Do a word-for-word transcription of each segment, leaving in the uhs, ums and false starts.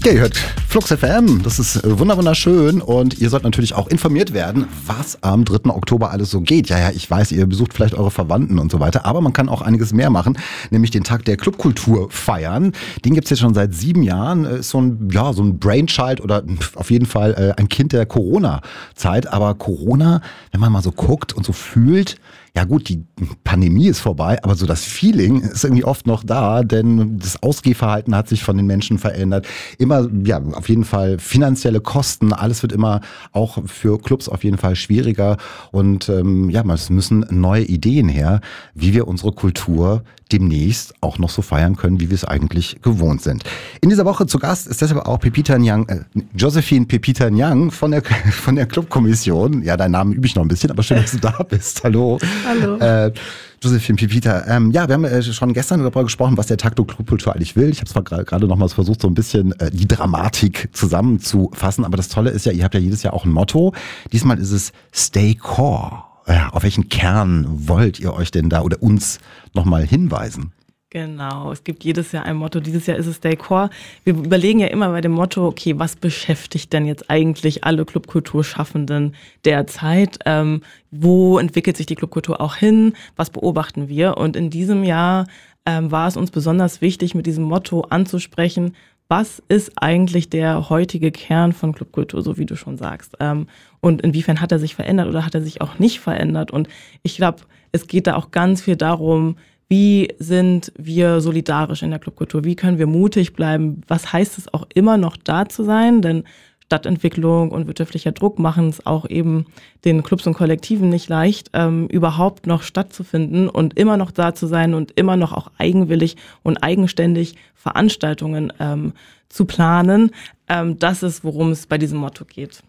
Ja, ihr hört Flux F M, das ist wunderschön und ihr sollt natürlich auch informiert werden, was am dritten Oktober alles so geht. Ja, ja, ich weiß, ihr besucht vielleicht eure Verwandten und so weiter, aber man kann auch einiges mehr machen, nämlich den Tag der Clubkultur feiern. Den gibt's jetzt schon seit sieben Jahren, ist so ein, ja, so ein Brainchild oder auf jeden Fall äh, ein Kind der Corona-Zeit, aber Corona, wenn man mal so guckt und so fühlt, ja gut, die Pandemie ist vorbei, aber so das Feeling ist irgendwie oft noch da, denn das Ausgehverhalten hat sich von den Menschen verändert. Immer, ja, auf jeden Fall finanzielle Kosten, alles wird immer auch für Clubs auf jeden Fall schwieriger und ähm, ja, es müssen neue Ideen her, wie wir unsere Kultur demnächst auch noch so feiern können, wie wir es eigentlich gewohnt sind. In dieser Woche zu Gast ist deshalb auch Pepita Nyang, äh, Josephine Pepita Nyang von der von der Clubkommission. Ja, deinen Namen übe ich noch ein bisschen, aber schön, dass du da bist. Hallo. Hallo. Äh, Josephine Pepita. Ähm, ja, wir haben äh, schon gestern darüber gesprochen, was der Tag der Clubkultur eigentlich will. Ich habe zwar gerade noch mal versucht, so ein bisschen äh, die Dramatik zusammenzufassen, aber das Tolle ist ja, ihr habt ja jedes Jahr auch ein Motto. Diesmal ist es Stay Core. Ja, auf welchen Kern wollt ihr euch denn da oder uns nochmal hinweisen? Genau, es gibt jedes Jahr ein Motto. Dieses Jahr ist es Stay Core. Wir überlegen ja immer bei dem Motto, okay, was beschäftigt denn jetzt eigentlich alle Clubkulturschaffenden derzeit? Ähm, wo entwickelt sich die Clubkultur auch hin? Was beobachten wir? Und in diesem Jahr ähm, war es uns besonders wichtig, mit diesem Motto anzusprechen, was ist eigentlich der heutige Kern von Clubkultur, so wie du schon sagst? Ähm, und inwiefern hat er sich verändert oder hat er sich auch nicht verändert? Und ich glaube, es geht da auch ganz viel darum, wie sind wir solidarisch in der Clubkultur? Wie können wir mutig bleiben? Was heißt es auch immer noch da zu sein? Denn Stadtentwicklung und wirtschaftlicher Druck machen es auch eben den Clubs und Kollektiven nicht leicht, ähm, überhaupt noch stattzufinden und immer noch da zu sein und immer noch auch eigenwillig und eigenständig Veranstaltungen ähm, zu planen. Ähm, das ist, worum es bei diesem Motto geht.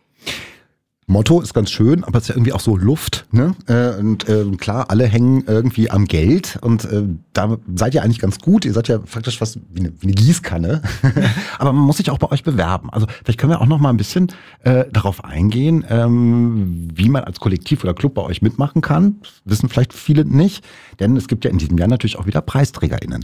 Motto ist ganz schön, aber es ist ja irgendwie auch so Luft, ne? Äh, und äh, klar, alle hängen irgendwie am Geld und äh, da seid ihr eigentlich ganz gut. Ihr seid ja faktisch fast wie eine, wie eine Gießkanne. Aber man muss sich auch bei euch bewerben. Also vielleicht können wir auch noch mal ein bisschen äh, darauf eingehen, ähm, wie man als Kollektiv oder Club bei euch mitmachen kann. Das wissen vielleicht viele nicht, denn es gibt ja in diesem Jahr natürlich auch wieder PreisträgerInnen.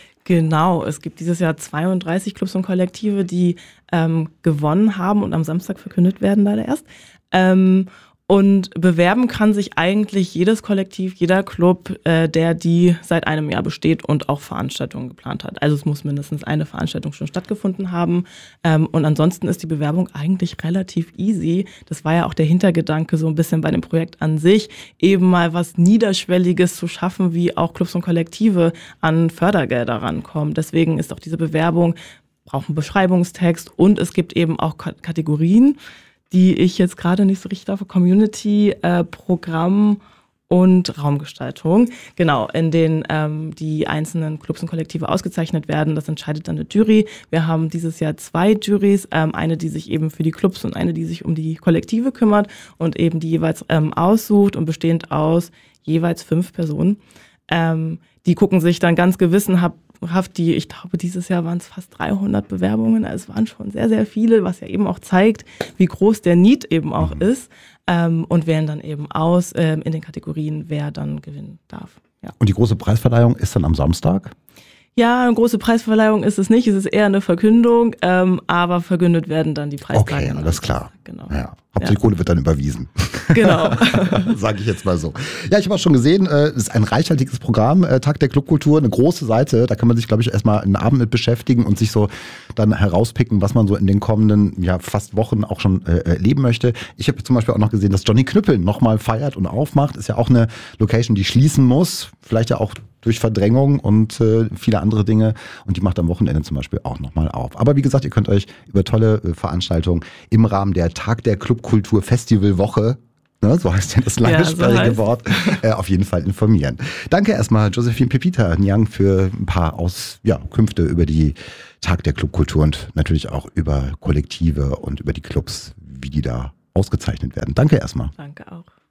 Genau, es gibt dieses Jahr zweiunddreißig Clubs und Kollektive, die ähm, gewonnen haben und am Samstag verkündet werden leider erst. Ähm, und bewerben kann sich eigentlich jedes Kollektiv, jeder Club, äh, der die seit einem Jahr besteht und auch Veranstaltungen geplant hat. Also es muss mindestens eine Veranstaltung schon stattgefunden haben. Ähm, und ansonsten ist die Bewerbung eigentlich relativ easy. Das war ja auch der Hintergedanke so ein bisschen bei dem Projekt an sich, eben mal was Niederschwelliges zu schaffen, wie auch Clubs und Kollektive an Fördergelder rankommen. Deswegen ist auch diese Bewerbung, braucht einen Beschreibungstext und es gibt eben auch K- Kategorien, die ich jetzt gerade nicht so richtig auf Community, äh, Programm und Raumgestaltung. Genau, in denen ähm, die einzelnen Clubs und Kollektive ausgezeichnet werden. Das entscheidet dann eine Jury. Wir haben dieses Jahr zwei Juries, ähm, eine, die sich eben für die Clubs und eine, die sich um die Kollektive kümmert und eben die jeweils ähm, aussucht und bestehend aus jeweils fünf Personen. Ähm, die gucken sich dann ganz gewissenhaft die, ich glaube, dieses Jahr waren es fast dreihundert Bewerbungen. Also es waren schon sehr, sehr viele, was ja eben auch zeigt, wie groß der Need eben auch ist. Ähm, und wählen dann eben aus ähm, in den Kategorien, wer dann gewinnen darf. Ja. Und die große Preisverleihung ist dann am Samstag? Ja, eine große Preisverleihung ist es nicht. Es ist eher eine Verkündung, ähm, aber verkündet werden dann die Preisträger. Okay, alles klar. Genau. Ja. Hauptsache die Kohle wird dann überwiesen. Genau. Sage ich jetzt mal so. Ja, ich habe auch schon gesehen, es ist ein reichhaltiges Programm, Tag der Clubkultur, eine große Seite. Da kann man sich, glaube ich, erstmal einen Abend mit beschäftigen und sich so dann herauspicken, was man so in den kommenden, ja, fast Wochen auch schon äh, erleben möchte. Ich habe zum Beispiel auch noch gesehen, dass Johnny Knüppel nochmal feiert und aufmacht. Ist ja auch eine Location, die schließen muss. Vielleicht ja auch durch Verdrängung und äh, viele andere Dinge. Und die macht am Wochenende zum Beispiel auch nochmal auf. Aber wie gesagt, ihr könnt euch über tolle äh, Veranstaltungen im Rahmen der Tag der Clubkultur Festivalwoche, ne, so heißt ja das lange sperrige ja, so Wort, äh, auf jeden Fall informieren. Danke erstmal Josephine Pepita Nyang für ein paar Auskünfte ja, über die Tag der Clubkultur und natürlich auch über Kollektive und über die Clubs, wie die da ausgezeichnet werden. Danke erstmal. Danke auch.